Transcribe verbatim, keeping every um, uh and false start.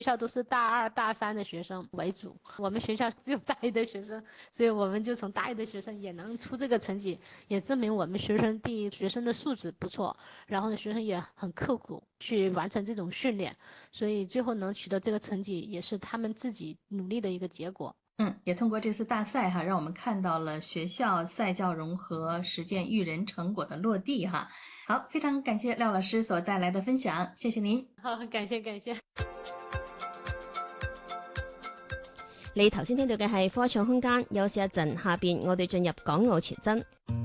校都是大二大三的学生为主，我们学校只有大一的学生，所以我们就从大一的学生也能出这个成绩，也证明我们学生第一，学生的素质不错，然后呢学生也很刻苦去完成这种训练，所以最后能取得这个成绩也是他们自己努力的一个结果。 嗯，也通过这次大赛哈，让我们看到了学校赛教融合实践育人成果的落地哈。好，非常感謝廖老師所帶來的分享，謝謝您。 好，感謝感謝。 你頭先聽到嘅係科創空間，休息一陣，下邊我哋進入港澳傳真。